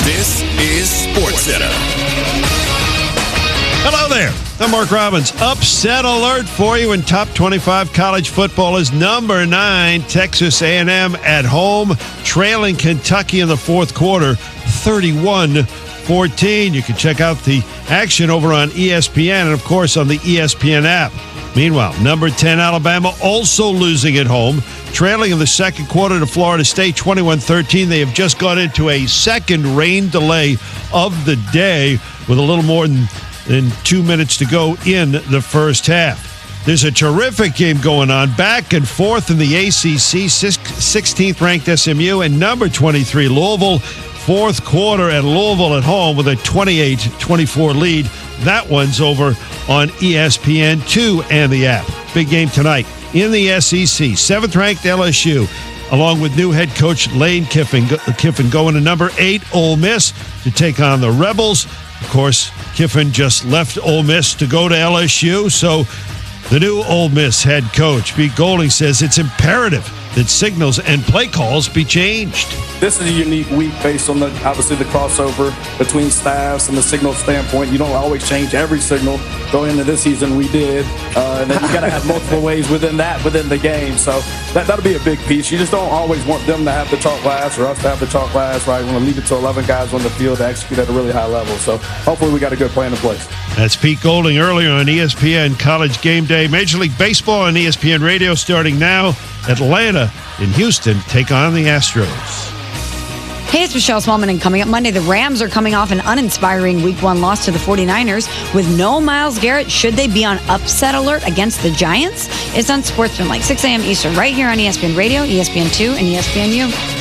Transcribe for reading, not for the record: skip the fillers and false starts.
This is SportsCenter. Hello there. I'm Mark Robbins. Upset alert for you in top 25 college football is number 9, Texas A&M at home, trailing Kentucky in the fourth quarter, 31-14. You can check out the action over on ESPN and, of course, on the ESPN app. Meanwhile, number 10, Alabama, also losing at home, trailing in the second quarter to Florida State, 21-13. They have just gone into a second rain delay of the day with a little more than 2 minutes to go in the first half. There's a terrific game going on, back and forth in the ACC, 16th ranked SMU and number 23 Louisville. Fourth quarter at Louisville at home with a 28-24 lead. That one's over on ESPN2 and the app. Big game tonight in the SEC. 7th ranked LSU, along with new head coach Lane Kiffin going to number 8 Ole Miss to take on the Rebels. Of course, Kiffin just left Ole Miss to go to LSU, so the new Ole Miss head coach, Pete Golding, says it's imperative that signals and play calls be changed. This is a unique week based on obviously the crossover between staffs and the signal standpoint. You don't always change every signal. Going into this season, we did. And then you got to have multiple ways within the game. So that'll be a big piece. You just don't always want them to have the chalk last or us to have the chalk last, right? We want to leave it to 11 guys on the field to execute at a really high level. So hopefully we got a good plan in place. That's Pete Golding earlier on ESPN College Game Day. Major League Baseball on ESPN Radio starting now. Atlanta and Houston take on the Astros. Hey, it's Michelle Smallman, and coming up Monday, the Rams are coming off an uninspiring Week 1 loss to the 49ers. With no Myles Garrett, should they be on upset alert against the Giants? It's on Sportsman, like 6 a.m. Eastern, right here on ESPN Radio, ESPN2, and ESPNU.